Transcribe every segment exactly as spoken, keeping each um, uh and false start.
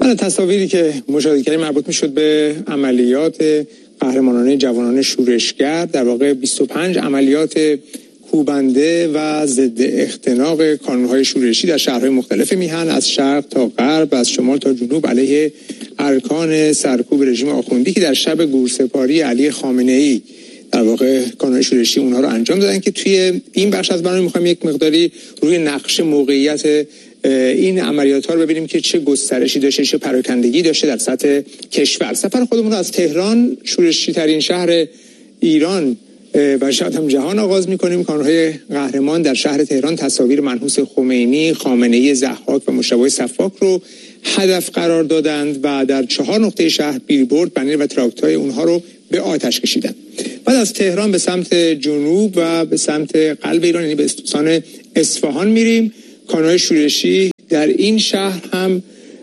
من تصاویری که مشاهده کردیم مربوط میشد به عملیات قهرمانانه جوانان شورشگر، در واقع بیست و پنج عملیات کوبنده و ضد اختناق کانون‌های شورشی در شهرهای مختلف میهن، از شرق تا غرب، از شمال تا جنوب، علیه ارکان سرکوب رژیم آخوندی که در شب گورسپاری علی خامنه‌ای در واقع کانون‌های شورشی اونها رو انجام دادن. که توی این بخش از برنامه می‌خوایم یک مقداری روی نقش موقعیت این عملیات ها رو ببینیم که چه گسترشی داشته، چه پراکندگی داشته در سطح کشور. سفر خودمون رو از تهران، شورشی ترین شهر ایران و شاید هم جهان آغاز می‌کنیم. کانون‌های قهرمان در شهر تهران تصاویر منحوس خمینی، خامنه‌ای، ضحاک و مجتبی صفاک رو هدف قرار دادند و در چهار نقطه شهر بیلبورد، بنر و تراکتورهای اونها رو به آتش کشیدند. بعد از تهران به سمت جنوب و به سمت قلب ایران، یعنی به استان اصفهان میریم. کانون‌های شورشی در این شهر هم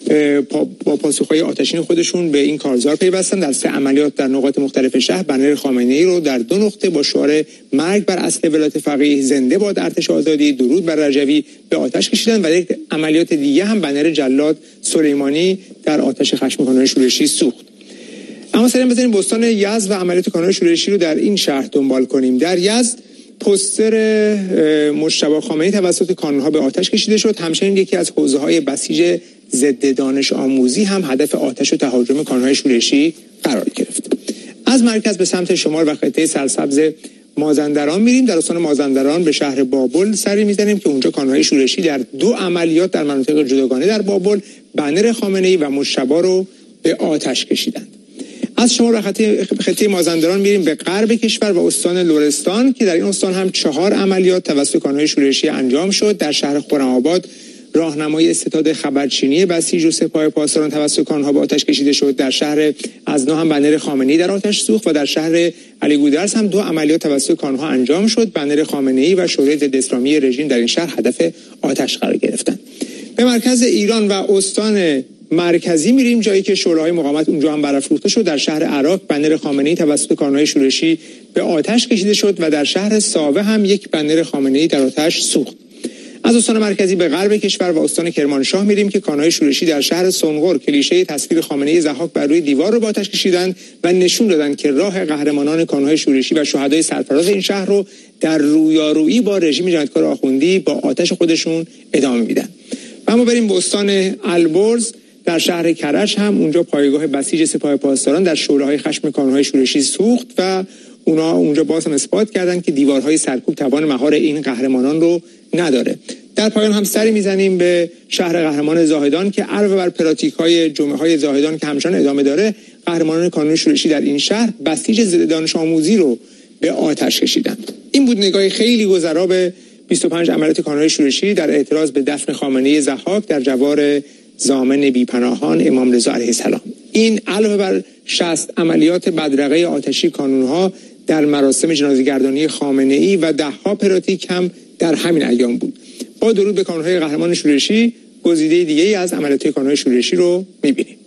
با پاسخهای آتشین خودشون به این کارزار پیوستن. در سه عملیات در نقاط مختلف شهر بنر خامنه‌ای رو در دو نقطه با شعار مرگ بر اصل ولایت فقیه، زنده باد ارتش آزادی، درود بر رجوی به آتش کشیدن و یک عملیات دیگه هم بنر جلاد سلیمانی در آتش خشم کانون‌های شورشی سوخت. اما سریع بزنیم بستان یزد و عملیات کانون‌های شورشی رو در این شهر دنبال کنیم. در یزد پوستر مجتبی خامنه‌ای توسط کانون‌ها به آتش کشیده شد. همچنین یکی از حوزه‌های بسیج ضد دانش آموزی هم هدف آتش و تهاجم کانون‌های شورشی قرار گرفت. از مرکز به سمت شمال و خطه سرسبز مازندران میریم. در استان مازندران به شهر بابل سری میزنیم که اونجا کانون‌های شورشی در دو عملیات در مناطق جداگانه در بابل بنر خامنه‌ای و مجتبی رو به آتش کشیدند. از شمال و خطه, خطه مازندران میریم به غرب کشور و استان لرستان که در این استان هم چهار عملیات توسط کانون‌های شورشی انجام شد. در شهر خرم‌آباد راهنمای استعداد خبرچینی بسیج و سپاه پاسداران توسط کانون‌ها به آتش کشیده شد. در شهر ازنا هم بنر خامنه‌ای در آتش سوخت و در شهر علی گودرز هم دو عملیات توسط کانون‌ها انجام شد. بنر خامنه‌ای و شورای ضد اسلامی رژیم در این شهر هدف آتش قرار گرفتند. به مرکز ایران و استان مرکزی میریم، جایی که شوراهای مقاومت اونجا هم برافروخته شد. در شهر عراق بنر خامنه‌ای توسط کانون‌های شورشی به آتش کشیده شد و در شهر ساوه هم یک بنر خامنه‌ای در آتش سوخت. از استان مرکزی به غرب کشور و استان کرمانشاه میریم که کانون‌های شورشی در شهر سنقر کلیشه تصویر خامنه‌ای ضحاک بر روی دیوار رو به آتش کشیدند و نشون دادند که راه قهرمانان کانون‌های شورشی و شهدای سرفراز این شهر رو در رویارویی با رژیم جنایتکار آخوندی با آتش خودشون ادامه میدن. و اما بریم به استان البرز. در شهر کرج هم اونجا پایگاه بسیج سپاه پاسداران در شعله‌های خشم کانون‌های شورشی سوخت و اونا اونجا باز هم اثبات کردن که دیوارهای سرکوب توان مهار این قهرمانان رو نداره. در پایان هم سری میزنیم به شهر قهرمان زاهدان که علاوه بر پراتیک‌های جمعه‌های زاهدان که همچنان ادامه داره، قهرمانان کانون شورشی در این شهر بسیج ضد دانش آموزی رو به آتش کشیدند. این بود نگاه خیلی گذرا به بیست و پنج عملیات کانون شورشی در اعتراض به دفن خامنه‌ای ضحاک در جوار ضامن بیپناهان امام رضا علیه السلام. این علاوه بر شصت عملیات بدرقه آتشی کانون‌ها در مراسم جنازه‌گردانی خامنه‌ای و ده‌ها پراتیک هم در همین ایام بود. با درود به کانون‌های قهرمان شورشی، گزیده دیگه‌ای از عملیات کانون‌های شورشی رو می‌بینیم.